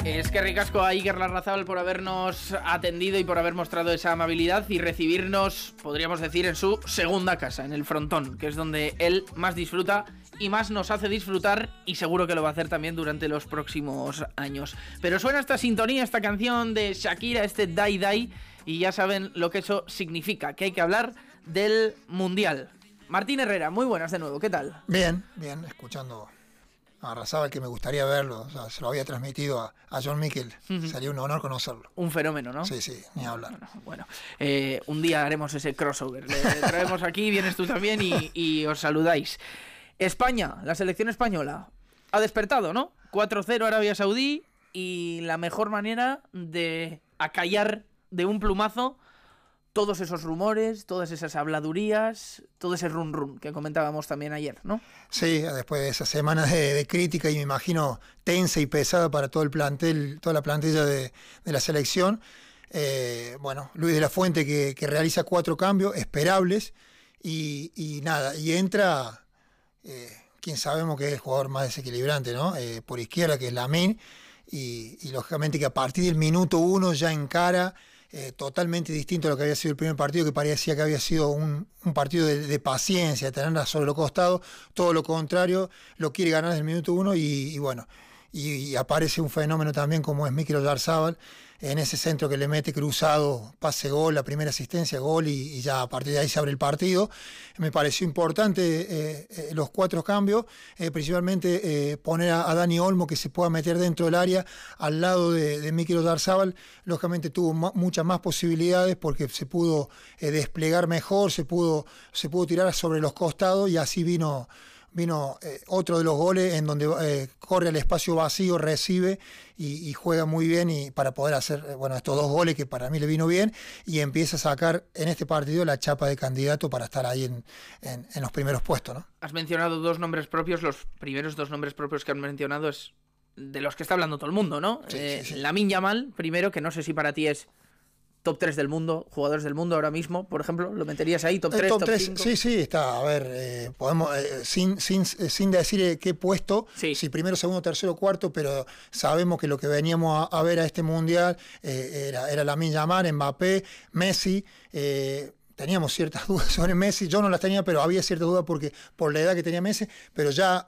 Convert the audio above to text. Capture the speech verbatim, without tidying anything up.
Es que ricasco a Iker Larrazábal por habernos atendido y por haber mostrado esa amabilidad y recibirnos, podríamos decir, en su segunda casa, en el frontón, que es donde él más disfruta y más nos hace disfrutar, y seguro que lo va a hacer también durante los próximos años. Pero suena esta sintonía, esta canción de Shakira, este Dai Dai, y ya saben lo que eso significa, que hay que hablar del Mundial. Martín Herrera, muy buenas de nuevo, ¿qué tal? Bien, bien, escuchando a Larrazábal, que me gustaría verlo, o sea, se lo había transmitido a, a John Mikel, uh-huh. Sería un honor conocerlo. Un fenómeno, ¿no? Sí, sí, ni hablar. Bueno, bueno eh, un día haremos ese crossover, le traemos aquí, vienes tú también y, y os saludáis. España, la selección española, ha despertado, ¿no? cuatro cero Arabia Saudí, y la mejor manera de acallar de un plumazo todos esos rumores, todas esas habladurías, todo ese run run que comentábamos también ayer, ¿no? Sí, después de esas semanas de, de crítica, y me imagino tensa y pesada para todo el plantel, toda la plantilla de, de la selección. Eh, bueno, Luis de la Fuente que, que realiza cuatro cambios esperables y, y nada, y entra eh, quien sabemos que es el jugador más desequilibrante, ¿no? Eh, por izquierda, que es Lamine, y, y lógicamente que a partir del minuto uno ya encara Eh, totalmente distinto a lo que había sido el primer partido, que parecía que había sido un, un partido de, de paciencia, de tenerla sobre los costados. Todo lo contrario, lo quiere ganar desde el minuto uno y, y bueno, y, y aparece un fenómeno también como es Mikel Oyarzabal, en ese centro que le mete cruzado, pase gol, la primera asistencia, gol, y, y ya a partir de ahí se abre el partido. Me pareció importante eh, eh, los cuatro cambios, eh, principalmente eh, poner a, a Dani Olmo, que se pueda meter dentro del área al lado de, de Mikel Oyarzabal. Lógicamente tuvo ma- muchas más posibilidades porque se pudo eh, desplegar mejor, se pudo, se pudo tirar sobre los costados, y así vino vino eh, otro de los goles en donde eh, corre al espacio vacío, recibe y, y juega muy bien, y para poder hacer eh, bueno, estos dos goles que para mí le vino bien, y empieza a sacar en este partido la chapa de candidato para estar ahí en, en, en los primeros puestos, ¿no? Has mencionado dos nombres propios, los primeros dos nombres propios que han mencionado es de los que está hablando todo el mundo, ¿no? Sí, eh, sí, sí. Lamine Yamal, primero, que no sé si para ti es top tres del mundo, jugadores del mundo ahora mismo, por ejemplo, ¿lo meterías ahí? ¿Top tres, top, top tres, cinco? Sí, sí, está, a ver, eh, podemos, eh, sin, sin, sin decir eh, qué puesto, sí. si primero, segundo, tercero, cuarto, pero sabemos que lo que veníamos a, a ver a este Mundial eh, era, era Lamine Yamal, Mbappé, Messi. eh, Teníamos ciertas dudas sobre Messi, yo no las tenía, pero había ciertas dudas porque por la edad que tenía Messi, pero ya